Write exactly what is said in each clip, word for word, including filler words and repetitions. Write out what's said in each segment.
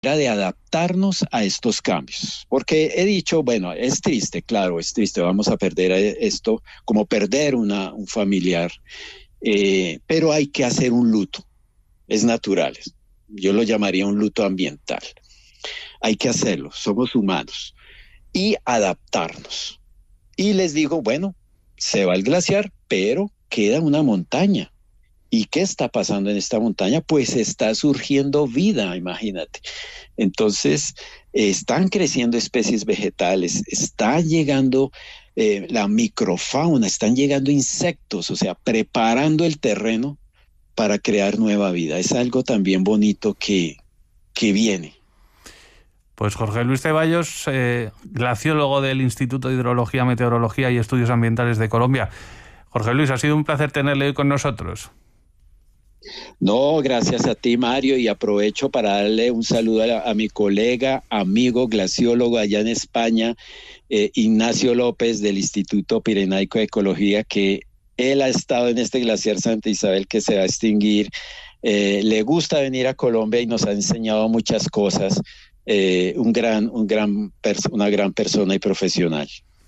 de adaptarnos a estos cambios, porque he dicho, bueno, es triste, claro, es triste, vamos a perder esto, como perder una, un familiar, eh, pero hay que hacer un luto, es natural, yo lo llamaría un luto ambiental, hay que hacerlo, somos humanos, y adaptarnos. Y les digo, bueno, se va el glaciar, pero queda una montaña. ¿Y qué está pasando en esta montaña? Pues está surgiendo vida, imagínate. Entonces, eh, están creciendo especies vegetales, está llegando eh, la microfauna, están llegando insectos, o sea, preparando el terreno para crear nueva vida. Es algo también bonito que, que viene. Pues Jorge Luis Ceballos, eh, glaciólogo del Instituto de Hidrología, Meteorología y Estudios Ambientales de Colombia. Jorge Luis, ha sido un placer tenerle hoy con nosotros. No, gracias a ti, Mario, y aprovecho para darle un saludo a, a mi colega, amigo, glaciólogo allá en España, eh, Ignacio López, del Instituto Pirenaico de Ecología, que él ha estado en este glaciar Santa Isabel que se va a extinguir. Eh, le gusta venir a Colombia y nos ha enseñado muchas cosas. Eh, un gran, un gran, una gran persona y profesional.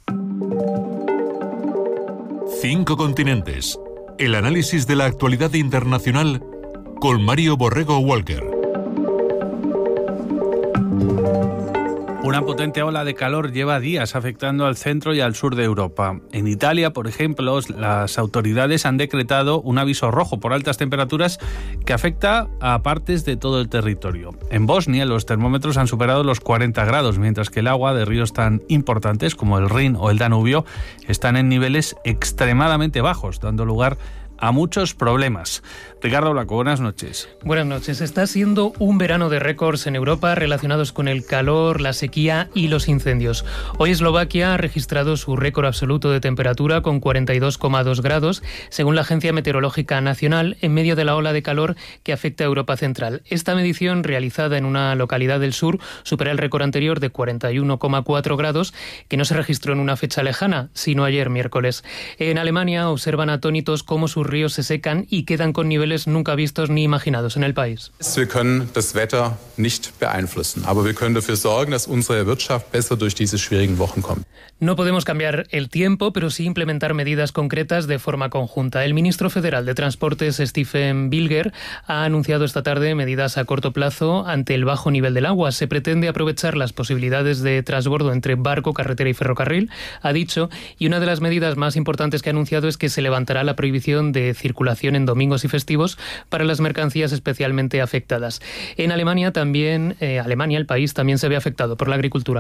Cinco continentes. El análisis de la actualidad internacional con Mario Borrego Walker. Una potente ola de calor lleva días afectando al centro y al sur de Europa. En Italia, por ejemplo, las autoridades han decretado un aviso rojo por altas temperaturas que afecta a partes de todo el territorio. En Bosnia, los termómetros han superado los cuarenta grados, mientras que el agua de ríos tan importantes como el Rin o el Danubio están en niveles extremadamente bajos, dando lugar a muchos problemas. Ricardo Blanco, buenas noches. Buenas noches. Está siendo un verano de récords en Europa relacionados con el calor, la sequía y los incendios. Hoy Eslovaquia ha registrado su récord absoluto de temperatura con cuarenta y dos coma dos grados, según la Agencia Meteorológica Nacional, en medio de la ola de calor que afecta a Europa Central. Esta medición, realizada en una localidad del sur, supera el récord anterior de cuarenta y uno coma cuatro grados, que no se registró en una fecha lejana, sino ayer miércoles. En Alemania observan atónitos cómo sus ríos se secan y quedan con niveles nunca vistos ni imaginados en el país. Wir können das Wetter nicht beeinflussen, aber wir können dafür sorgen, dass unsere Wirtschaft besser durch diese schwierigen Wochen kommt. No podemos cambiar el tiempo, pero sí implementar medidas concretas de forma conjunta. El ministro federal de Transportes, Stephen Bilger, ha anunciado esta tarde medidas a corto plazo ante el bajo nivel del agua. Se pretende aprovechar las posibilidades de transbordo entre barco, carretera y ferrocarril, ha dicho, y una de las medidas más importantes que ha anunciado es que se levantará la prohibición de circulación en domingos y festivos para las mercancías especialmente afectadas. En Alemania también, eh, Alemania, el país, también se ve afectado por la agricultura.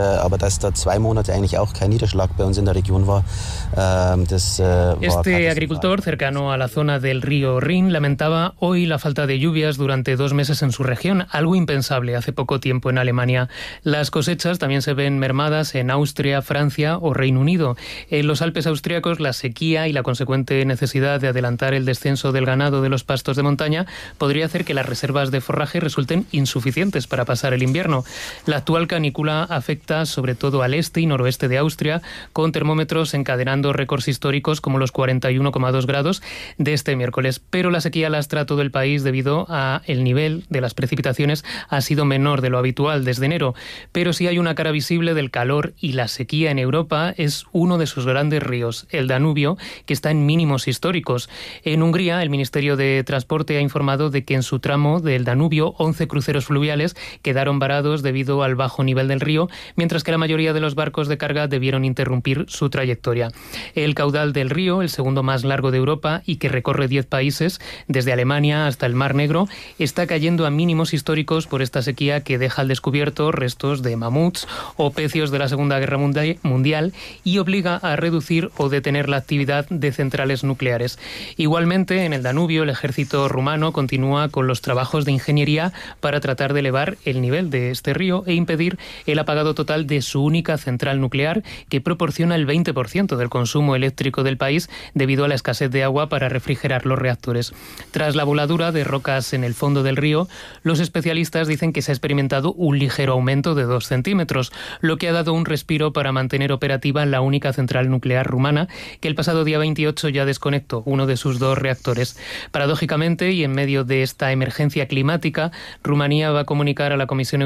Este agricultor, cercano a la zona del río Rin, lamentaba hoy la falta de lluvias durante dos meses en su región, algo impensable hace poco tiempo en Alemania. Las cosechas también se ven mermadas en Austria, Francia o Reino Unido. En los Alpes austríacos, la sequía y la consecuente necesidad de adelantar el descenso del ganado de los pastos de montaña podría hacer que las reservas de forraje resulten insuficientes para pasar el invierno. La actual canícula afecta sobre todo al este y noroeste de Austria, con termómetros encadenando récords históricos como los cuarenta y uno coma dos grados de este miércoles. Pero la sequía lastra todo el país debido a el nivel de las precipitaciones ha sido menor de lo habitual desde enero. Pero sí hay una cara visible del calor y la sequía en Europa es uno de sus grandes ríos, el Danubio, que está en mínimos históricos. En Hungría, el Ministerio de Transporte ha informado de que en su tramo del Danubio once cruceros fluviales quedaron varados debido al bajo nivel del río, mientras que la mayoría de los barcos de carga debieron interrumpir su trayectoria. El caudal del río, el segundo más largo de Europa y que recorre diez países, desde Alemania hasta el Mar Negro, está cayendo a mínimos históricos por esta sequía que deja al descubierto restos de mamuts o pecios de la Segunda Guerra Mundial y obliga a reducir o detener la actividad de centrales nucleares. Igualmente, en el Danubio, el ejército rumano continúa con los trabajos de ingeniería para tratar de elevar el nivel de este río e impedir el apagado total de su única central nuclear, que proporciona el veinte por ciento del consumo eléctrico del país debido a la escasez de agua para refrigerar los reactores. Tras la voladura de rocas en el fondo del río, los especialistas dicen que se ha experimentado un ligero aumento de dos centímetros, lo que ha dado un respiro para mantener operativa la única central nuclear rumana, que el pasado día veintiocho ya desconectó uno de sus dos reactores. Paradójicamente, y en medio de esta emergencia climática, Rumanía va a comunicar a la Comisión